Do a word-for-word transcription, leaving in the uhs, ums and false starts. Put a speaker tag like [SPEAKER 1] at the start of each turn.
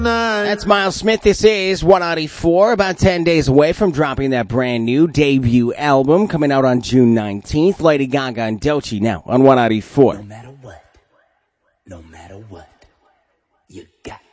[SPEAKER 1] That's Miles Smith. This is one ninety-four, about ten days away from dropping that brand new debut album coming out on June nineteenth. Lady Gaga and Doechii now on one ninety-four.
[SPEAKER 2] No matter what, no matter what, you got